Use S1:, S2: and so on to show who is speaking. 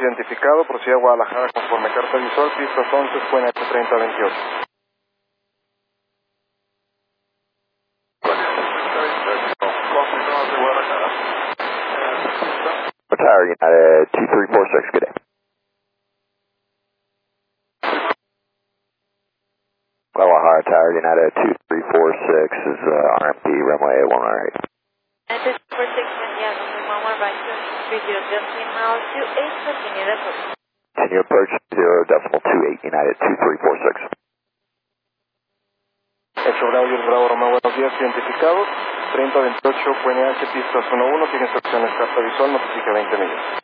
S1: identificado, procede a Guadalajara conforme carta visual, pistas 11, QNH 3028.
S2: Tower United 2346, good day. Guadalajara Tower United 2346 is RMP, runway 118.
S3: And 246, yes, 11 right, 30, decimal 28, continue the approach.
S2: Continue approach 0.28 United 2346.
S1: Hecho Bravo y Bravo Romeo, buenos días, identificado, 3028, QNH, pistas 11, tiene instrucciones carta visual, notifica 20 millas.